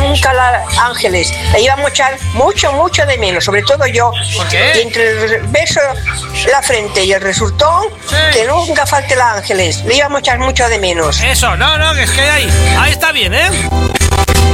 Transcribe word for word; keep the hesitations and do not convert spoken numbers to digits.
nunca la Ángeles. La íbamos a echar mucho, mucho de menos, sobre todo yo. ¿Por qué? Y entre el beso, la frente y el resultón, Sí. que nunca falte la Ángeles. Le íbamos a echar mucho de menos. Eso, no, no, que es que ahí, ahí está bien, ¿eh?